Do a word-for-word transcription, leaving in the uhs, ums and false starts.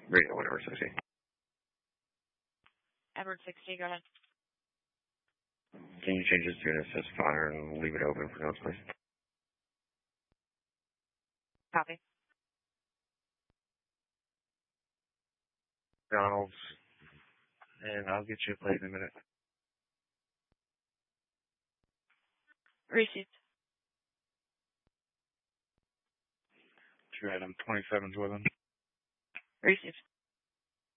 Radio, whatever, so see. Edward sixty, go ahead. Can you change this to an assist fire and leave it open for notes, please? Copy. Donald's, and I'll get you a plate in a minute. Received. Two item twenty-seven's with him. Received.